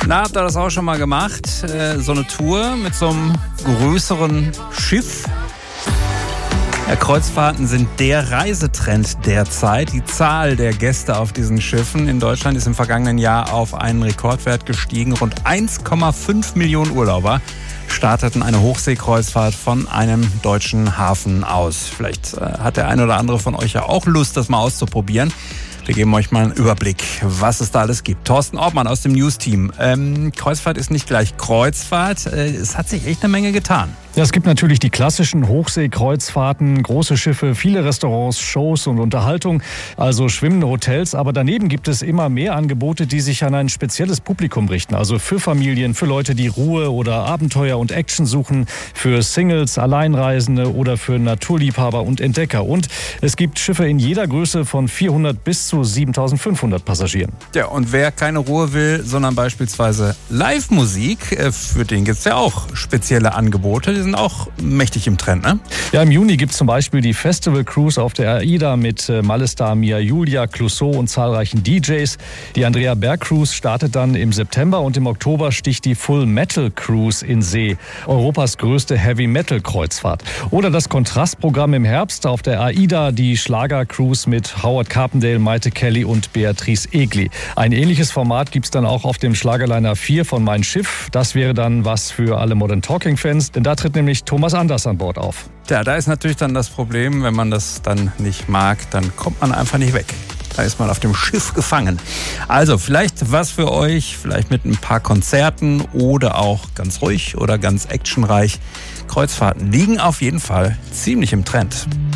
Na, habt ihr das auch schon mal gemacht? So eine Tour mit so einem größeren Schiff? Ja, Kreuzfahrten sind der Reisetrend derzeit. Die Zahl der Gäste auf diesen Schiffen in Deutschland ist im vergangenen Jahr auf einen Rekordwert gestiegen. Rund 1,5 Millionen Urlauber starteten eine Hochseekreuzfahrt von einem deutschen Hafen aus. Vielleicht hat der ein oder andere von euch ja auch Lust, das mal auszuprobieren. Wir geben euch mal einen Überblick, was es da alles gibt. Thorsten Ortmann aus dem News-Team. Kreuzfahrt ist nicht gleich Kreuzfahrt. Es hat sich echt eine Menge getan. Ja, es gibt natürlich die klassischen Hochseekreuzfahrten, große Schiffe, viele Restaurants, Shows und Unterhaltung, also schwimmende Hotels. Aber daneben gibt es immer mehr Angebote, die sich an ein spezielles Publikum richten. Also für Familien, für Leute, die Ruhe oder Abenteuer und Action suchen, für Singles, Alleinreisende oder für Naturliebhaber und Entdecker. Und es gibt Schiffe in jeder Größe von 400 bis zu 7.500 Passagieren. Ja, und wer keine Ruhe will, sondern beispielsweise Live-Musik, für den gibt es ja auch spezielle Angebote. Die sind auch mächtig im Trend, ne? Ja, im Juni gibt es zum Beispiel die Festival Cruise auf der AIDA mit Malestar, Mia Julia, Clouseau und zahlreichen DJs. Die Andrea Berg Cruise startet dann im September und im Oktober sticht die Full Metal Cruise in See, Europas größte Heavy Metal Kreuzfahrt. Oder das Kontrastprogramm im Herbst auf der AIDA, die Schlager Cruise mit Howard Carpendale, Maite Kelly und Beatrice Egli. Ein ähnliches Format gibt es dann auch auf dem Schlagerliner 4 von Mein Schiff. Das wäre dann was für alle Modern Talking Fans, denn da tritt nämlich Thomas Anders an Bord auf. Ja, da ist natürlich dann das Problem, wenn man das dann nicht mag, dann kommt man einfach nicht weg. Da ist man auf dem Schiff gefangen. Also vielleicht was für euch, vielleicht mit ein paar Konzerten oder auch ganz ruhig oder ganz actionreich. Kreuzfahrten liegen auf jeden Fall ziemlich im Trend.